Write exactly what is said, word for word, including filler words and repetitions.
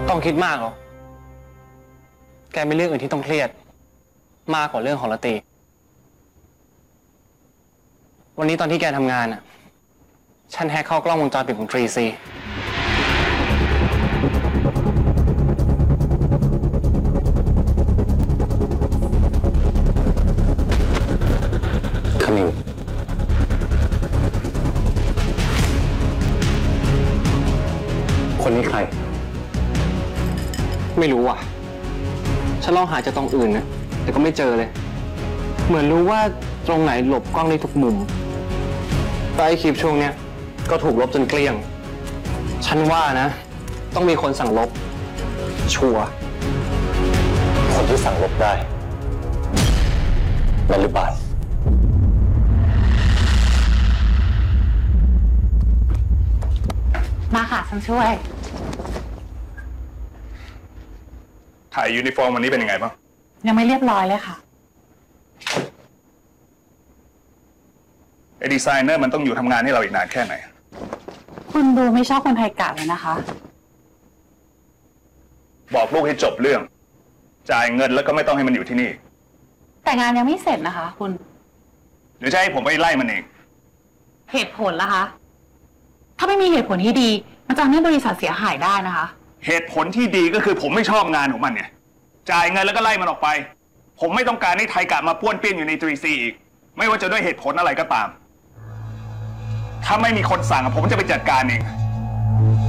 ต้องคิดมากหรอกแกมีเรื่องอื่นที่ต้องเครียดมากกว่าเรื่องของละตีวันนี้ตอนที่แกทำงานอ่ะฉันแฮกเข้ากล้องวงจรปิดของทรีซีคณิงคนนี้ใครไม่รู้อ่ะฉันลองหาจากตรงอื่นนะแต่ก็ไม่เจอเลยเหมือนรู้ว่าตรงไหนหลบกล้องได้ทุกมุมแต่ไอคลิปช่วงเนี้ยก็ถูกลบจนเกลี้ยงฉันว่านะต้องมีคนสั่งลบชัวร์คนที่สั่งลบได้นั่นหรือเปล่ามาค่ะฉันช่วยถ่ายยูนิฟอร์มวันนี้เป็นยังไงบ้างยังไม่เรียบร้อยเลยค่ะไอ้ดีไซเนอร์มันต้องอยู่ทำงานให้เราอีกนานแค่ไหนคุณดูไม่ชอบคนไทยกะเลยนะคะบอกลูกให้จบเรื่องจ่ายเงินแล้วก็ไม่ต้องให้มันอยู่ที่นี่แต่งานยังไม่เสร็จนะคะคุณหรือจะให้ผมไปไล่มันเองเหตุผลล่ะคะถ้าไม่มีเหตุผลที่ดีมันจะทำให้บริษัทเสียหายได้นะคะเหตุผลที่ดีก็คือผมไม่ชอบงานของมันเนี่ยจ่ายเงินแล้วก็ไล่มันออกไปผมไม่ต้องการให้ไทยกะมาป้วนเปี้ยนอยู่ในทรีซีอีกไม่ว่าจะด้วยเหตุผลอะไรก็ตามถ้าไม่มีคนสั่งผมจะไปจัดการเอง